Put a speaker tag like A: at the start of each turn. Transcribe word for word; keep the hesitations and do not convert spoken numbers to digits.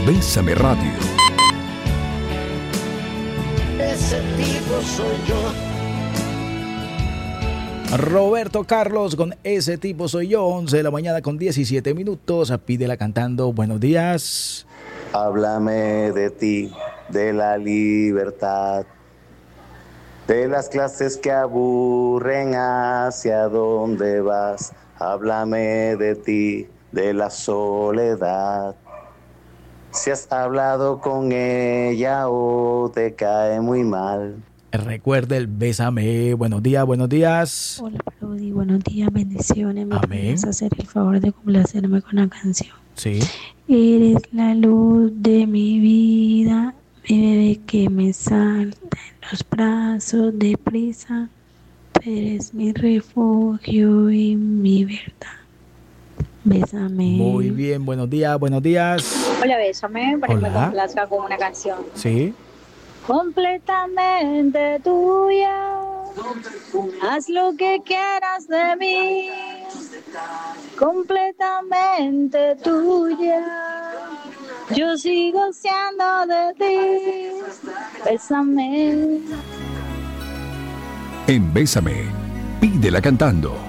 A: Bésame Radio.
B: Ese tipo soy yo.
C: Roberto Carlos con Ese tipo soy yo. Once de la mañana con diecisiete minutos. Pídela cantando. Buenos días.
D: Háblame de ti, de la libertad, de las clases que aburren, hacia dónde vas. Háblame de ti, de la soledad. Si has hablado con ella o te cae muy mal.
C: Recuerda el bésame. Buenos días, buenos días.
E: Hola, Parodi, buenos días, bendiciones. ¿Me
C: Amén.
E: puedes hacer el favor de complacerme con la canción?
C: Sí.
E: Eres la luz de mi vida, mi bebé que me salta en los brazos deprisa. Tú eres mi refugio y mi verdad. Bésame.
C: Muy bien, buenos días, buenos días.
F: Hola, bésame, para que me
C: Hola.
F: complazca con una canción.
C: Sí.
F: Completamente tuya, haz lo que quieras de mí. Completamente tuya, yo sigo siendo de ti. Bésame.
A: En Bésame, pídela cantando.